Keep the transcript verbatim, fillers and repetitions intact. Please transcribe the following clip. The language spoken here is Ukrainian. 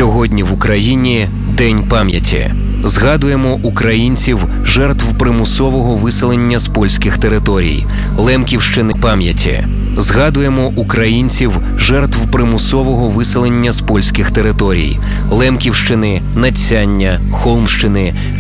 Сьогодні в Україні День пам'яті. Згадуємо українців, жертв примусового виселення з польських територій, Лемківщини пам'яті. Згадуємо українців, жертв примусового виселення з польських територій, Лемківщини, Надсяння, Холмщини,